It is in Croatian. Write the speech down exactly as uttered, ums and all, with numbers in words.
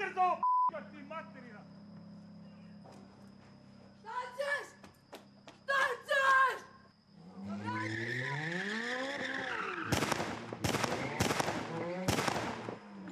mater za ovo, p***a ti materina! Šta će?